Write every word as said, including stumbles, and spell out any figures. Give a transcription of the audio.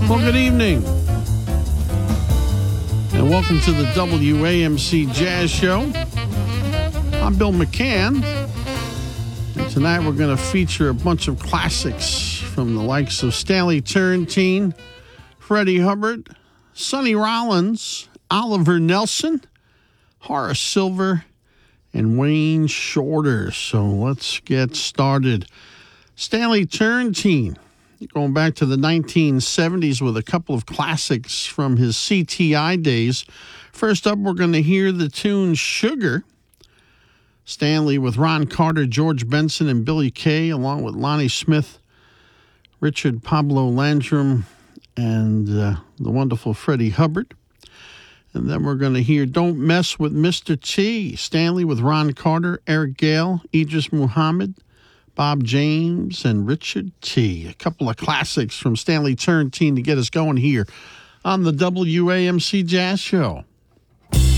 Well, good evening, and welcome to the W A M C Jazz Show. I'm Bill McCann, and tonight we're going to feature a bunch of classics from the likes of Stanley Turrentine, Freddie Hubbard, Sonny Rollins, Oliver Nelson, Horace Silver, and Wayne Shorter. So let's get started. Stanley Turrentine, going back to the nineteen seventies with a couple of classics from his C T I days. First up, we're going to hear the tune Sugar. Stanley with Ron Carter, George Benson, and Billy Kay, along with Lonnie Smith, Richard Pablo Landrum, and uh, the wonderful Freddie Hubbard. And then we're going to hear Don't Mess with Mister T. Stanley with Ron Carter, Eric Gale, Idris Muhammad, Bob James, and Richard T. A couple of classics from Stanley Turrentine to get us going here on the W A M C Jazz Show.